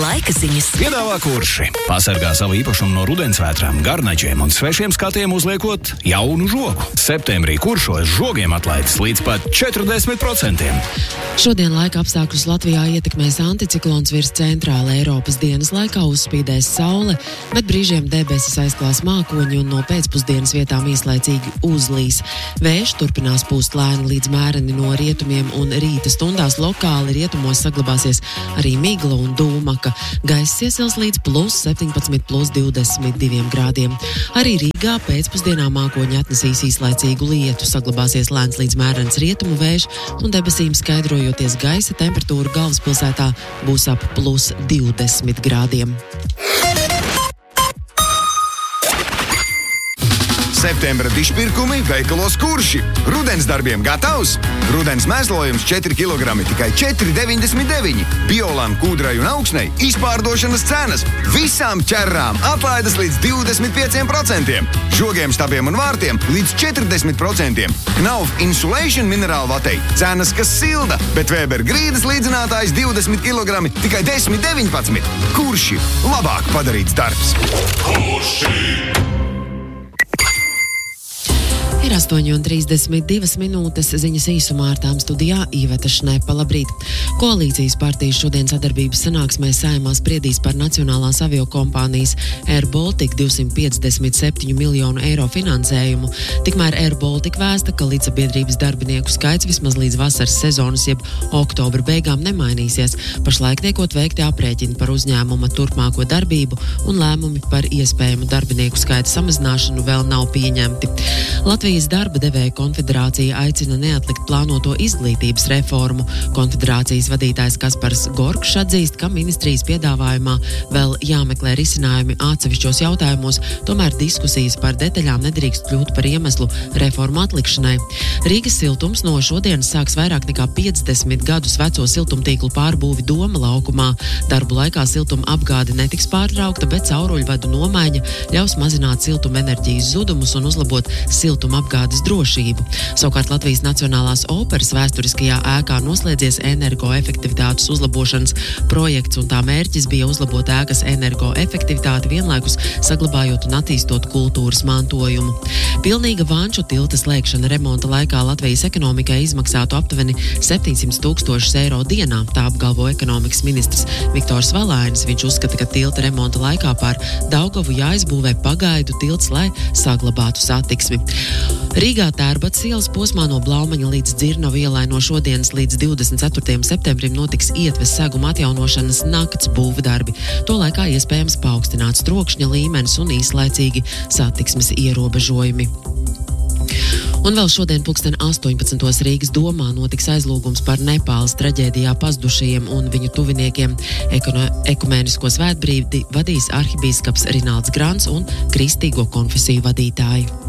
Laika ziņas. Piedāvā Kurši. Pasargā savu īpašumu no rudensvētrām, garnačiem un svešiem skatiem uzliekot jaunu žogu. Septembrī Kuršos žogiem atlaides līdz pat 40%. Šodien laika apstākļus Latvijā ietekmēs anticiklons virs centrāla Eiropas. Dienas laikā uzspīdēs saule, bet brīžiem debesis aizklās mākoņi un no pēcpusdienas vietām īslaicīgi uzlīs. Vējš turpinās pūst lēni līdz mēreni no rietumiem un rīta stundās lokāli rietumos saglabāsies arī migla un dūmaka. Gaiss iesils līdz +17, +22 grādiem. Arī Rīgā pēcpusdienā mākoņi atnesīs īslaicīgu lietu, saglabāsies lēns līdz mērens rietumu vējš un debesīm skaidrojoties gaisa temperatūra galvaspilsētā būs ap +20 grādiem. Septembra dišpirkumi veikalos Kurši. Rudens darbiem gatavs? Rudens mēslojums 4 kg tikai 4,99. Biolan, kūdrai un augsnei izpārdošanas cenas. Visām ķerrām atlaides līdz 25%. Žogiem, stabiem un vārtiem līdz 40%. Knauf Insulation minerālvatei cenas, kas silda, bet Weber grīdas līdzinātājs 20 kg tikai 10,19. Kurši. Labāk padarīts darbs. Kurši. Ir 8:32 minūtes, ziņas īsumā ar tām studijā Iveta Šnepa. Labrīt! Koalīcijas partijas šodien sadarbības sanāksmē Saeimā spriedīs par nacionālās aviokompānijas Air Baltica 257 miljonu eiro finansējumu. Tikmēr Air Baltica vēsta, ka līdzsabiedrības darbinieku skaits vismaz līdz vasaras sezonas jeb oktobra beigām nemainīsies. Pašlaik tiekot veikti aprēķini par uzņēmuma turpmāko darbību un lēmumi par iespējamu darbinieku skaita samazināšanu vēl nav pieņemti. Latvijas darba devēja konfederācija aicina neatlikt plānoto izglītības reformu. Konfederācijas vadītājs Kaspars Gorkšs atzīst, ka ministrijas piedāvājumā vēl jāmeklē risinājumi atsevišķos jautājumos, tomēr diskusijas par detaļām nedrīkst kļūt par iemeslu reformu atlikšanai. Rīgas siltums no šodienas sāks vairāk nekā 50 gadus veco siltumtīklu pārbūvi Doma laukumā. Darbu laikā siltuma apgāde netiks pārtraukta, bet cauruļvadu nomaiņa ļaus mazināt siltumenerģijas zudumus un uzlabot siltuma apgādes drošību. Savukārt Latvijas Nacionālās operas vēsturiskajā ēkā noslēdzies energoefektivitātes uzlabošanas projekts, un tā mērķis bija uzlabot ēkas energoefektivitāti, vienlaikus saglabājot un attīstot kultūras mantojumu. Pilnīga Vanču tilta slēgšana remonta laikā Latvijas ekonomikai izmaksātu aptuveni 700 000 eiro dienā, tā apgalvo ekonomikas ministrs Viktors Valainis. Viņš uzskata, ka tilta remonta laikā pār Daugavu jāizbūvē pagaidu tilts, lai saglabātu satiksmi. Rīgā Tērbats ielas posmā no Blaumaņa līdz Dzirnavu ielai no šodienas līdz 24. septembrim notiks ietves seguma atjaunošanas nakts būvdarbi. To laikā iespējams paaugstināts trokšņa līmenis un īslaicīgi satiksmes ierobežojumi. Un vēl šodien 18:00 Rīgas domā notiks aizlūgums par Nepāles traģēdijā pazudušajiem un viņu tuviniekiem. Ekumēnisko svētbrīdi vadīs arhibīskaps Rinalds Grants un kristīgo konfesiju vadītāji.